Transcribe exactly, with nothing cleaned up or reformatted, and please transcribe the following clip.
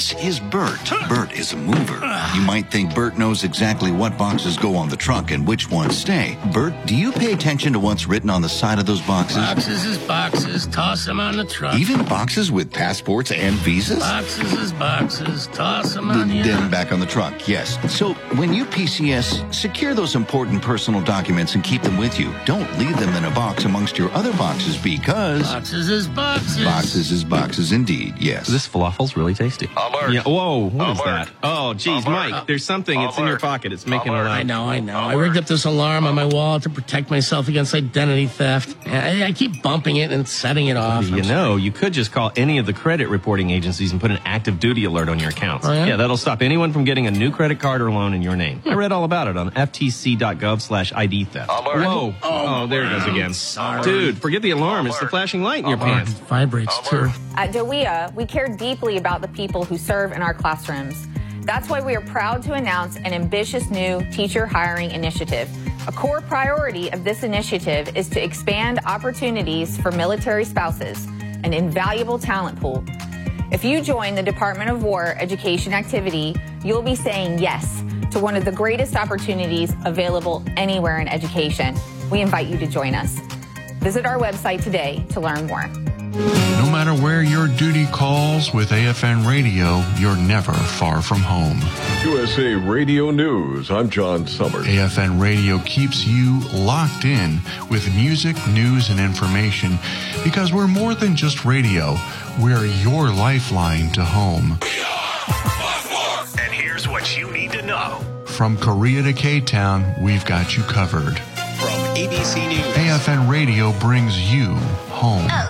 This is Bert. Bert is a mover. You might think Bert knows exactly what boxes go on the truck and which ones stay. Bert, do you pay attention to what's written on the side of those boxes? Boxes is boxes. Toss them on the truck. Even boxes with passports and visas? Boxes is boxes. Toss them on the... Then back on the truck, yes. So when you P C S, secure those important personal documents and keep them with you. Don't leave them in a box amongst your other boxes because... Boxes is boxes. Boxes is boxes indeed, yes. This falafel's really tasty. Alert. Yeah. Whoa, what Alert. is that? Oh, geez, Alert. Mike, there's something. It's in your Alert. pocket. It's making Alert. a I loud. know, I know. I rigged up this alarm on my wall to protect myself against identity theft. I, I keep bumping it and setting it off. You know, you could just call any of the credit reporting agencies and put an active duty alert on your accounts. Oh, yeah? Yeah, that'll stop anyone from getting a new credit card or loan in your name. I read all about it on F T C dot gov slash I D theft. Alert. Whoa. Oh, there it goes again. Sorry. Dude, forget the alarm. It's the flashing light in your Oh, it pants. vibrates, too. At D O E A, we care deeply about the people who serve in our classrooms. That's why we are proud to announce an ambitious new teacher hiring initiative. A core priority of this initiative is to expand opportunities for military spouses, an invaluable talent pool. If you join the Department of War education activity, you'll be saying yes to one of the greatest opportunities available anywhere in education. We invite you to join us. Visit our website today to learn more. No matter where your duty calls with A F N Radio, you're never far from home. U S A Radio News, I'm John Summers. A F N Radio keeps you locked in with music, news, and information because we're more than just radio. We're your lifeline to home. And here's what you need to know. From Korea to K-Town, we've got you covered. From A B C News. A F N Radio brings you home. Oh,